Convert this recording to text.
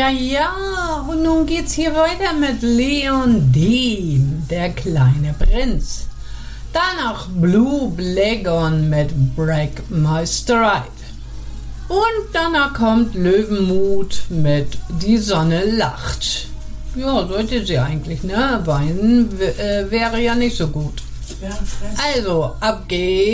Ja, und nun geht's hier weiter mit Leon Dean, der kleine Prinz. Danach Blue Blagon mit Break My Stride. Und danach kommt Löwenmut mit Die Sonne lacht. Ja, sollte sie eigentlich, ne? Weinen wäre ja nicht so gut. Also, ab geht's.